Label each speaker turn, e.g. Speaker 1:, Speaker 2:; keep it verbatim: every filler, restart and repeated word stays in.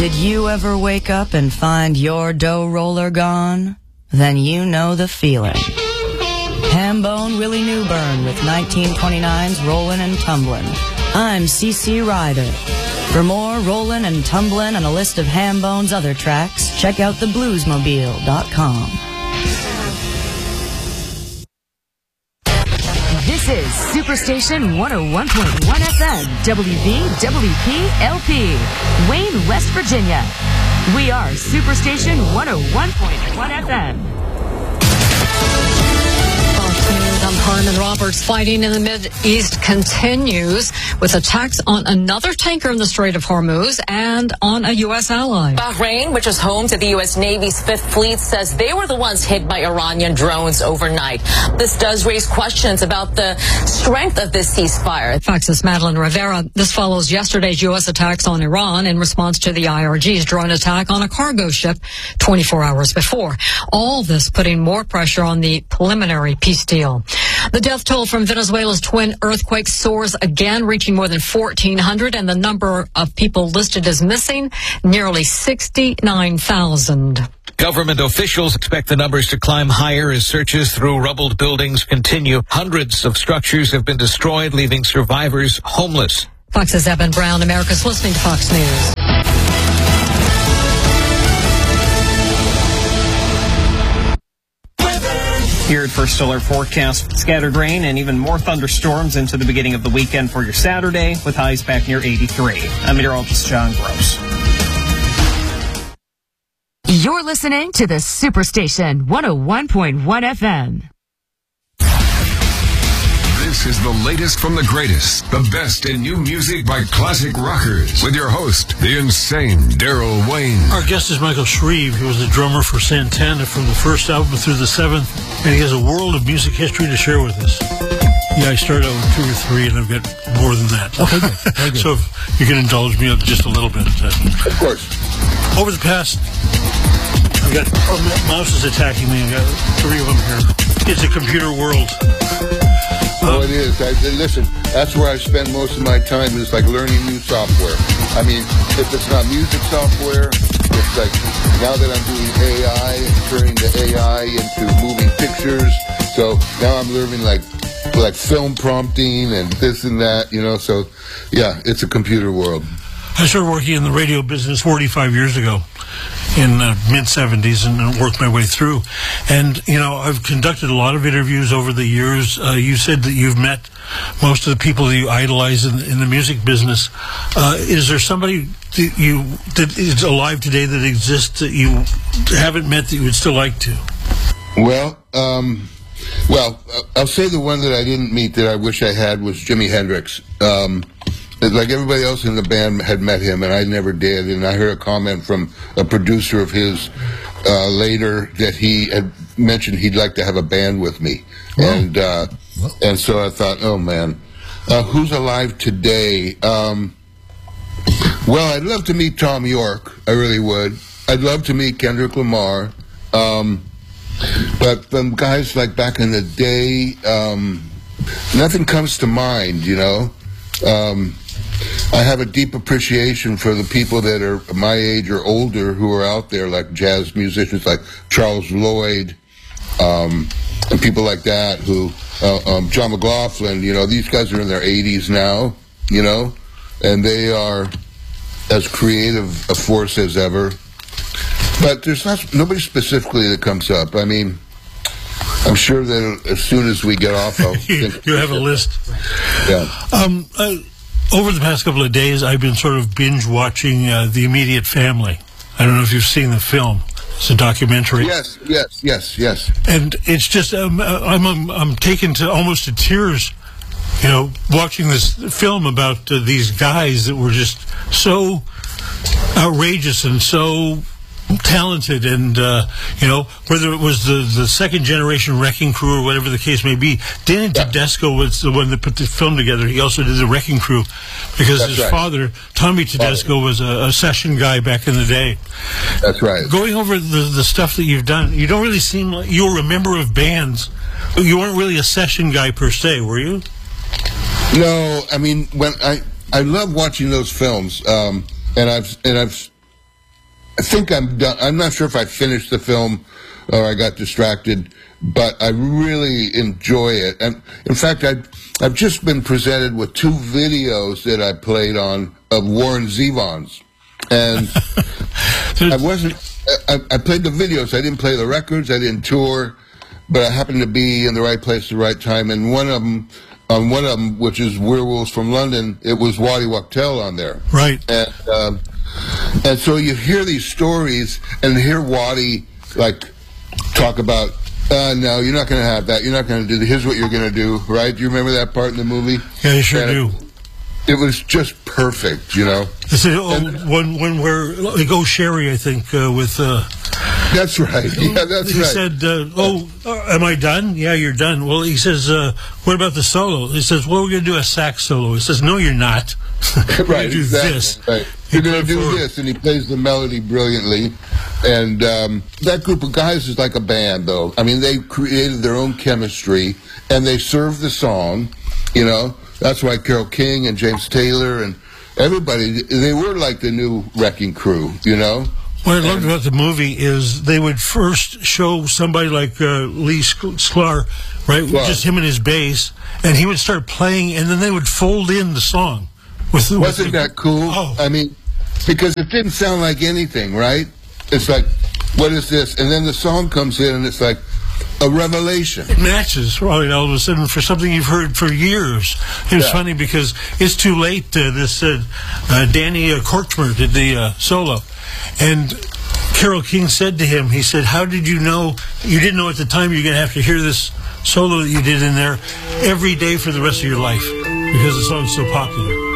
Speaker 1: Did you ever wake up and find your dough roller gone? Then you know the feeling. Hambone Willie Newburn with nineteen twenty-nine's Rollin' and Tumblin'. I'm C C Ryder. For more Rollin' and Tumblin' and a list of Hambone's other tracks, check out the bluesmobile dot com.
Speaker 2: This is Superstation one oh one point one F M, W V W P L P, Wayne, West Virginia. We are Superstation one oh one point one F M.
Speaker 3: I'm Harmon Roberts. Fighting in the Mideast continues with attacks on another tanker in the Strait of Hormuz and on a U S ally.
Speaker 4: Bahrain, which is home to the U S Navy's Fifth Fleet, says they were the ones hit by Iranian drones overnight. This does raise questions about the strength of this ceasefire.
Speaker 3: Fox's Madeline Rivera. This follows yesterday's U S attacks on Iran in response to the I R G's drone attack on a cargo ship twenty-four hours before. All this putting more pressure on the preliminary peace deal. The death toll from Venezuela's twin earthquakes soars again, reaching more than fourteen hundred, and the number of people listed as missing, nearly sixty-nine thousand.
Speaker 5: Government officials expect the numbers to climb higher as searches through rubbled buildings continue. Hundreds of structures have been destroyed, leaving survivors homeless.
Speaker 3: Fox's Evan Brown. America's listening to Fox News.
Speaker 6: Here at First Alert Forecast, scattered rain and even more thunderstorms into the beginning of the weekend for your Saturday, with highs back near eighty-three. I'm meteorologist John Gross.
Speaker 2: You're listening to the Superstation one oh one point one F M.
Speaker 7: This is the latest from the greatest, the best in new music by classic rockers, with your host, the insane Daryl Wayne.
Speaker 8: Our guest is Michael Shreve. He was the drummer for Santana from the first album through the seventh, and he has a world of music history to share with us. Yeah, I started out with two or three, and I've got more than that.
Speaker 9: Okay, good. Very good.
Speaker 8: So if you can indulge me just a little bit.
Speaker 9: Of course.
Speaker 8: Over the past, I've got, oh, mouse is attacking me. I've got three of them here. It's a computer world.
Speaker 9: Oh, it is. I, listen, that's where I spend most of my time, is like learning new software. I mean, if it's not music software, it's like, now that I'm doing A I and turning the A I into moving pictures, so now I'm learning like like film prompting and this and that, you know, so yeah, it's a computer world.
Speaker 8: I started working in the radio business forty-five years ago, in the mid seventies, and worked my way through. And, you know, I've conducted a lot of interviews over the years. Uh, you said that you've met most of the people that you idolize in, in the music business. Uh, is there somebody that you that is alive today that exists that you haven't met that you would still like to?
Speaker 9: Well, um, well, I'll say the one that I didn't meet that I wish I had was Jimi Hendrix. Um, Like everybody else in the band had met him, and I never did. And I heard a comment from a producer of his uh, later that he had mentioned he'd like to have a band with me. Whoa. And uh, and so I thought, oh, man, uh, who's alive today? Um, well, I'd love to meet Tom York. I really would. I'd love to meet Kendrick Lamar. Um, but from guys like back in the day, um, nothing comes to mind, you know. Um, I have a deep appreciation for the people that are my age or older who are out there, like jazz musicians like Charles Lloyd, um, and people like that who, uh, um, John McLaughlin, you know, these guys are in their eighties now, you know, and they are as creative a force as ever. But there's not nobody specifically that comes up. I mean, I'm sure that as soon as we get off, I'll think
Speaker 8: you have a list.
Speaker 9: Yeah.
Speaker 8: Um, uh, over the past couple of days, I've been sort of binge watching uh, The Immediate Family. I don't know if you've seen the film. It's a documentary.
Speaker 9: Yes, yes, yes, yes.
Speaker 8: And it's just um, I'm, I'm I'm taken to almost to tears, you know, watching this film about uh, these guys that were just so outrageous and so talented, and uh, you know, whether it was the, the second generation Wrecking Crew or whatever the case may be. Danny yeah. Tedesco was the one that put the film together. He also did the Wrecking Crew because That's his right. father, Tommy Tedesco, was a, a session guy back in the day.
Speaker 9: That's right.
Speaker 8: Going over the, the stuff that you've done, you don't really seem like you were a member of bands. You weren't really a session guy per se, were you?
Speaker 9: No, I mean, when I I love watching those films, um, and I've and I've I think I'm done. I'm not sure if I finished the film or I got distracted, but I really enjoy it. And in fact, I've, I've just been presented with two videos that I played on of Warren Zevon's. And I wasn't, I, I played the videos. I didn't play the records. I didn't tour, but I happened to be in the right place at the right time. And one of them, on one of them, which is Werewolves from London, it was Waddy Wachtel on there.
Speaker 8: Right.
Speaker 9: And, um, and so you hear these stories and hear Waddy, like, talk about, uh, no, you're not going to have that. You're not going to do that. Here's what you're going to do, right? Do you remember that part in the movie?
Speaker 8: Yeah, you sure
Speaker 9: and
Speaker 8: do.
Speaker 9: It, it was just perfect, you know?
Speaker 8: This is, oh, when, when we're, they go Sherry, I think, uh, with... Uh,
Speaker 9: that's right. Yeah, that's
Speaker 8: he
Speaker 9: right.
Speaker 8: He said, uh, oh, uh, am I done? Yeah, you're done. Well, he says, uh, what about the solo? He says, well, we're going to do a sax solo. He says, no, you're not. We're
Speaker 9: right,
Speaker 8: do
Speaker 9: exactly.
Speaker 8: This.
Speaker 9: Right. You're going to do forward. This, and he plays the melody brilliantly. And um, that group of guys is like a band, though. I mean, they created their own chemistry, and they served the song, you know. That's why Carole King and James Taylor and everybody, they were like the new Wrecking Crew, you know.
Speaker 8: What I loved about the movie is they would first show somebody like uh, Lee Sklar, right,
Speaker 9: Sklar.
Speaker 8: Just him and his bass, and he would start playing, and then they would fold in the song. With,
Speaker 9: Wasn't
Speaker 8: with the,
Speaker 9: that cool?
Speaker 8: Oh.
Speaker 9: I mean, because it didn't sound like anything, right? It's like, what is this? And then the song comes in, and it's like a revelation.
Speaker 8: It matches, right, all of a sudden, for something you've heard for years. It was yeah. funny because It's Too Late, uh, this uh, uh, Danny uh, Kortchmer did the uh, solo. And Carole King said to him, he said, how did you know, you didn't know at the time you're going to have to hear this solo that you did in there every day for the rest of your life because the song's so popular.